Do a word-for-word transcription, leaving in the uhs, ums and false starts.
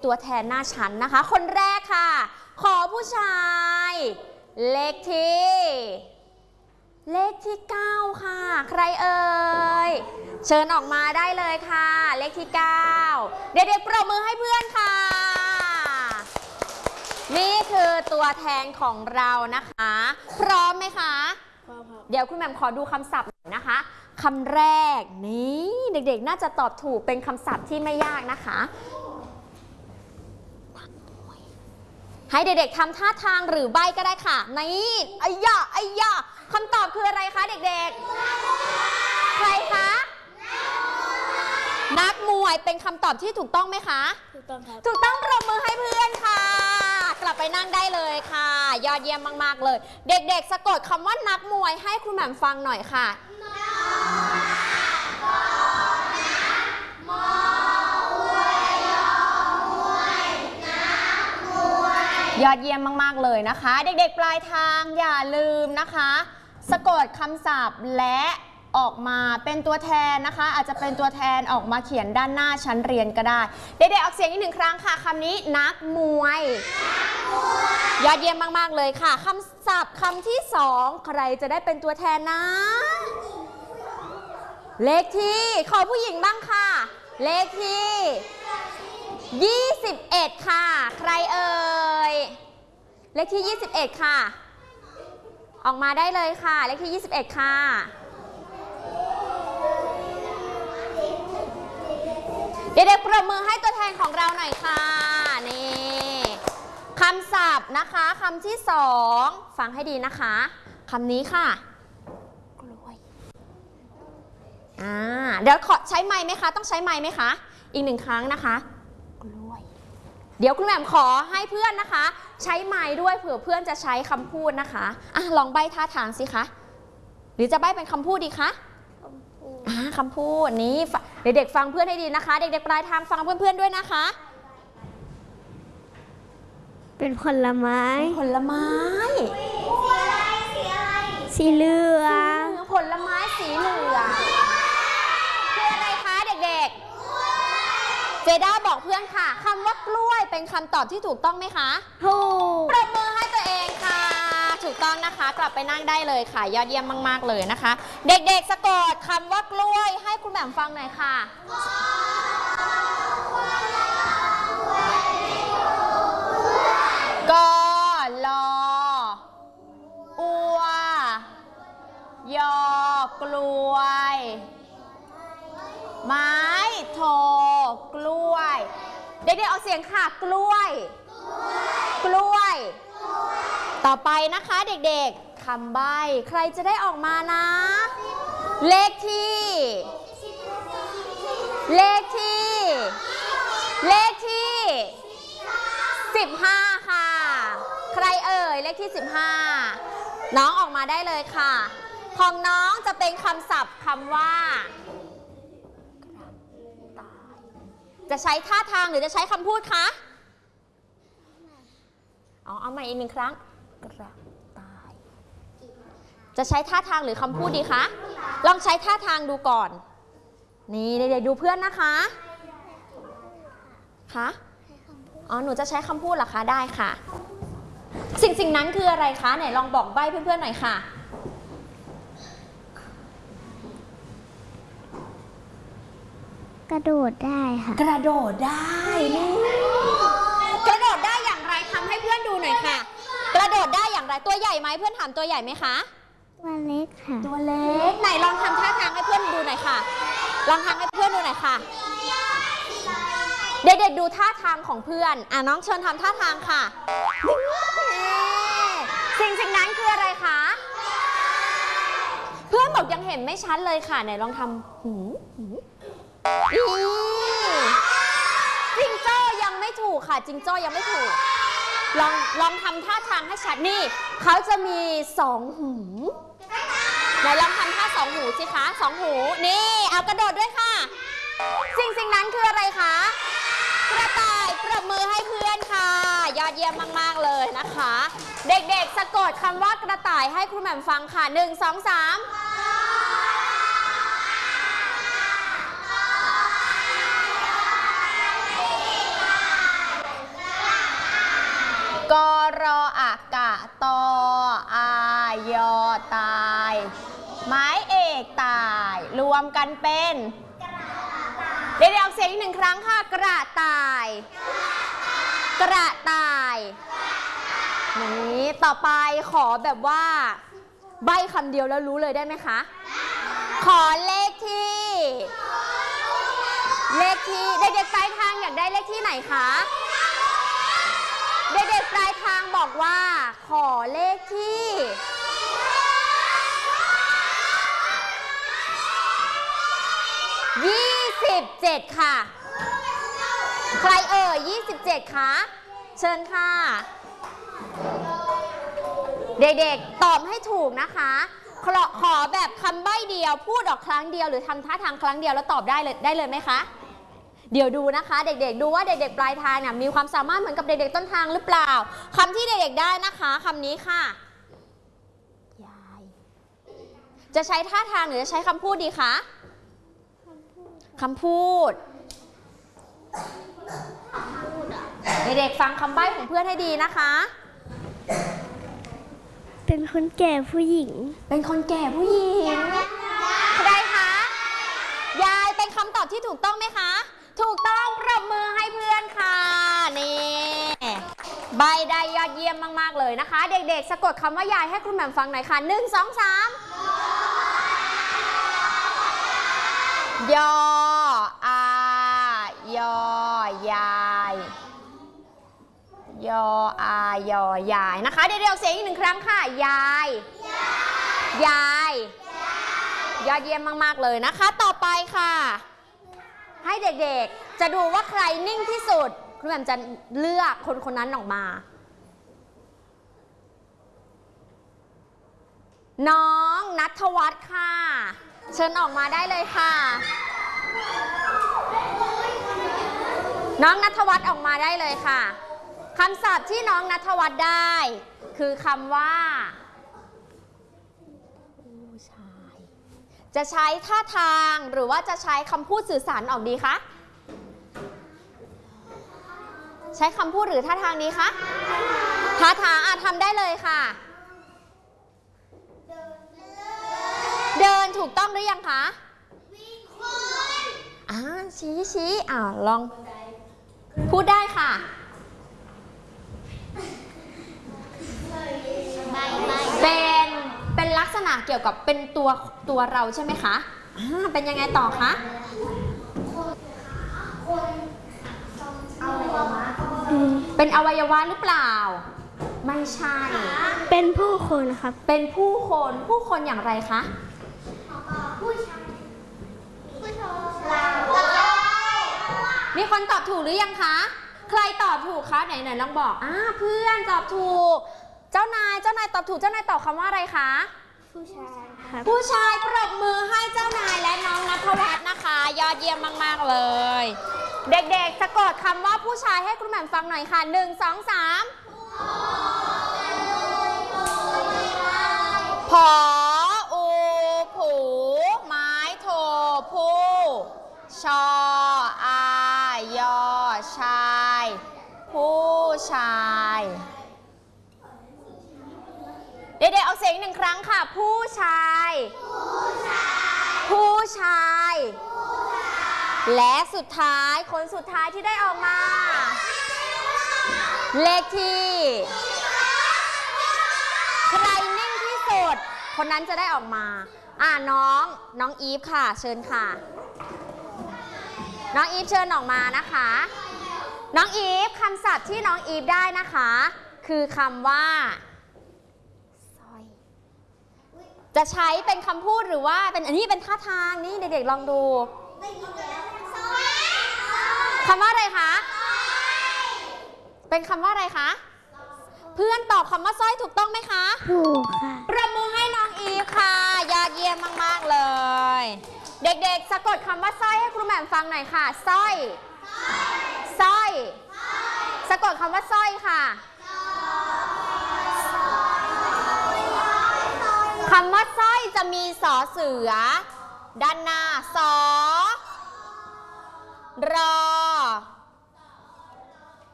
ตัวแทนหน้าชั้นนะคะคนแรกค่ะขอผู้ชายเลขที่เลขที่เก้าค่ะใครเอ่ยเชิญออกมาได้เลยค่ะเลขที่เก้าเด็กๆปรบมือให้เพื่อนค่ะนี่คือตัวแทนของเรานะคะพร้อมไหมคะพร้อมครับเดี๋ยวคุณแหม่มขอดูคำศัพท์หน่อยนะคะคำแรกนี่เด็กๆน่าจะตอบถูกเป็นคำศัพท์ที่ไม่ยากนะคะให้เด็กๆทำท่าทางหรือใบก็ได้ค่ะนี่ไอ้ยะไอ้ยะคำตอบคืออะไรคะเด็กๆใครคะนักมวยเป็นคำตอบที่ถูกต้องไหมคะถูกต้องครับถูกต้องปรบมือให้เพื่อนค่ะกลับไปนั่งได้เลยค่ะยอดเยี่ยมมากๆเลยเด็กๆสะกดคำว่านักมวยให้คุณแหม่มฟังหน่อยค่ะยอดเยี่ยมมากๆเลยนะคะเด็กๆปลายทางอย่าลืมนะคะสะกดคำศัพท์และออกมาเป็นตัวแทนนะคะอาจจะเป็นตัวแทนออกมาเขียนด้านหน้าชั้นเรียนก็ได้เด็กๆออกเสียงอีกหนึ่งครั้งค่ะคำนี้นักมวยยอดเยี่ยมมากๆเลยค่ะคำศัพท์คำที่สองใครจะได้เป็นตัวแทนนะเลขที่ขอผู้หญิงบ้างค่ะเลขที่ยี่สิบเอ็ดค่ะใครเอ่ยเลขที่ยี่สิบเอ็ดค่ะออกมาได้เลยค่ะเลขที่ยี่สิบเอ็ดค่ะเด็กๆปรบมือให้ตัวแทนของเราหน่อยค่ะนี่คำศัพท์นะคะคำที่สองฟังให้ดีนะคะคำนี้ค่ะกล้วยอ่าเดี๋ยวขอใช้ไมค์ไหมคะต้องใช้ไมค์ไหมคะอีกหนึ่งครั้งนะคะกล้วยเดี๋ยวคุณแหม่มขอให้เพื่อนนะคะใช้ไมค์ด้วยเผื่อเพื่อนจะใช้คำพูดนะคะอ่ะลองใบ้ท่าทางสิคะหรือจะใบ้เป็นคำพูดดีคะอ่าคำพูดนี้เด็กๆฟังเพื่อนให้ดีนะคะเด็กๆปลายทางฟังเพื่อนๆด้วยนะคะเป็นผลไม้ผลไม้สีเหลืองผลไม้สีเหลืองคืออะไรคะเด็กๆเจด้าบอกเพื่อนค่ะคำว่ากล้วยเป็นคำตอบที่ถูกต้องไหมคะถูกปรบมือให้ตัวเองค่ะถูกต้องนะคะกลับไปนั่งได้เลยค่ะยอดเยี่ยมมากๆเลยนะคะเด็กๆสะกดคำว่ากล้วยให้คุณแหม่มฟังหน่อยค่ะกอลออัวยอกล้วยไม้โทกล้วยเด็กๆออกเสียงค่ะกล้วยกล้วยต่อไปนะคะเด็กๆคำใบ้ใครจะได้ออกมานะเลขที่เลขที่เลขที่สิบห้าค่ะใครเอ่ยเลขที่สิบห้าน้องออกมาได้เลยค่ะของน้องจะเป็นคำศัพท์คำว่าจะใช้ท่าทางหรือจะใช้คำพูดคะอ๋อเอาใหม่อีกหนึ่งครั้งกระต่ายจะใช้ท่าทางหรือคำพูดดีคะลองใช้ท่าทางดูก่อนนี่เดี๋ยวดูเพื่อนนะคะคะอ๋อหนูจะใช้คำพูดเหรอคะได้ค่ะสิ่งสิ่งนั้นคืออะไรคะไหนลองบอกใบ้เพื่อนๆหน่อยค่ะกระโดดได้ค่ะกระโดดได้นี่กระโดดได้อย่างไรทำให้เพื่อนดูหน่อยค่ะกระโดดได้อย่างไรตัวใหญ่ไหมเพื่อนถามตัวใหญ่ไหมคะตัวเล็กค่ะตัวเล็กไหนลองทำท่าทางให้เพื่อนดูหน่อยค่ะลองทำให้เพื่อนดูหน่อยค่ะเด็กๆดูท่าทางของเพื่อนอ่ะน้องเชิญทำท่าทางค่ะสิ่งสิ่งนั้นคืออะไรคะเพื่อนบอกยังเห็นไม่ชัดเลยค่ะไหนลองทำหูจิงโจ้ยังไม่ถูกค่ะจิงโจ้ยังไม่ถูกลองลองทำท่าทางให้ชัดนี่เขาจะมีสองหูไหนลองทำท่าสองหูสิคะสองหูนี่เอากระโดดด้วยค่ะสิ่งสิ่งนั้นคืออะไรคะกระต่ายปรบมือให้เพื่อนค่ะยอดเยี่ยมมากๆเลยนะคะเด็กๆสะกดคำว่ากระต่ายให้ครูแหม่มฟังค่ะหนึ่งสองสามวมกันเป็นเดี๋ยวออกเสียงอีกหนึ่งครั้งค่ะกระต่ายกระต่ายนี่ต่อไปขอแบบว่าใบคำเดียวแล้วรู้เลยได้ไหมคะขอเลขที่เลขที่เด็กๆปลายทางอยากได้เลขที่ไหนคะเด็กๆปลายทางบอกว่าขอเลขที่ยี่สิบเจ็ดค่ะใครเอ่ยยี่สิบเจ็ดคะเชิญค่ะเด็กๆตอบให้ถูกนะคะขอขอแบบคำใบ้เดียวพูดออกครั้งเดียวหรือทำท่าทางครั้งเดียวแล้วตอบได้เลยได้เลยไหมคะเดี๋ยวดูนะคะเด็กๆดูว่าเด็กๆปลายทางเนี่ยมีความสามารถเหมือนกับเด็กๆต้นทางหรือเปล่าคำที่เด็กๆได้นะคะคำนี้ค่ะยายจะใช้ท่าทางหรือจะใช้คำพูดดีคะคำพูดเด็กๆฟังคำใบ้ของเพื่อนให้ดีนะคะเป็นคนแก่ผู้หญิงเป็นคนแก่ผู้หญิงใครคะยายเป็นคำตอบที่ถูกต้องไหมคะถูกต้องปรบมือให้เพื่อนค่ะนี่ใบได้ยอดเยี่ยมมากๆเลยนะคะเด็กๆสะกดคำว่ายายให้คุณแหม่มฟังหน่อยค่ะหนึ่งสองสามยออายอยายยออายอยายนะคะเดี๋ยวเสียงอีกหนึ่งครั้งค่ะยายยายยอดเยี่ยมมากๆเลยนะคะต่อไปค่ะให้เด็กๆจะดูว่าใครนิ่งที่สุดคุณแหม่มจะเลือกคนคนนั้นออกมาน้องณัฐวัฒน์ค่ะเชิญออกมาได้เลยค่ะน้องณัฐวัฒน์ออกมาได้เลยค่ะคำศัพท์ที่น้องณัฐวัฒน์ได้คือคำว่าผู้ชายจะใช้ท่าทางหรือว่าจะใช้คำพูดสื่อสารออกดีคะใช้คำพูดหรือท่าทางดีคะท่าทางอาจทำได้เลยค่ะเดินถูกต้องหรือยังคะอ่าชี้ชี้อ่าลองพูดได้ค่ะเป็นเป็นลักษณะเกี่ยวกับเป็นตัวตัวเราใช่ไหมคะอ่าเป็นยังไงต่อคะเป็นอวัยวะหรือเปล่าไม่ใช่เป็นผู้คนครับเป็นผู้คนผู้คนอย่างไรคะผู้ชายผู้ชายมีคนตอบถูกหรือยังคะใครตอบถูกคะไหนไหนลองบอกอ่าเพื่อนตอบถูกเจ้านายเจ้านายตอบถูกเจ้านายตอบคำว่าอะไรคะผู้ชายครับผู้ชายปรบมือให้เจ้านายและน้องณัฐวัฒน์นะคะยอดเยี่ยมมากๆเลยเด็กๆสะกดคำว่าผู้ชายให้คุณแหม่มฟังหน่อยค่ะหนึ่งสองสามผออูผูไม้โทผู้ชออายอชายผู้ชายเด็กๆเอาเสียงหนึ่งครั้งค่ะผู้ชายผู้ชายและสุดท้ายคนสุดท้ายที่ได้ออกมาเลขที่ใครนิ่งที่สุดคนนั้นจะได้ออกมาอ่าน้องน้องอีฟค่ะเชิญค่ะน้องอีฟเชิญออกมานะคะน้องอีฟคำศัพท์ที่น้องอีฟได้นะคะคือคำว่าสร้อยจะใช้เป็นคำพูดหรือว่าเป็นอันนี้เป็นท่าทางนี่เด็กๆลองดูคำว่าอะไรคะเป็นคำว่าอะไรคะเพื่อนตอบคำว่าสร้อยถูกต้องไหมคะถูกค่ะประมือให้น้องอีฟค่ะยอดเยี่ยมมากๆเลยเด็กๆสะกดคำว่าสร้อยให้ครูแหม่มฟังหน่อยค่ะสร้อยสร้อยสะกดคำว่าสร้อยค่ะคำว่าสร้อยจะมีสอเสือด้านหน้าสอรอ